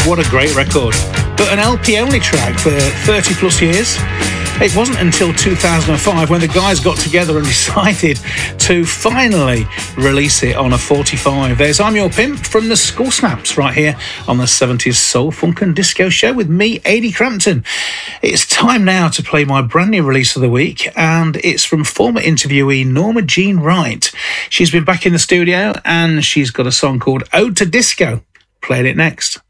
What a great record. But an LP-only track for 30 plus years. It wasn't until 2005 when the guys got together and decided to finally release it on a 45. There's I'm Your Pimp from the Skull Snaps right here on the 70s Soul, Funk and Disco Show with me, Adi Crampton. It's time now to play my brand new release of the week, and it's from former interviewee Norma Jean Wright. She's been back in the studio and she's got a song called Ode to Disco. Playing it next.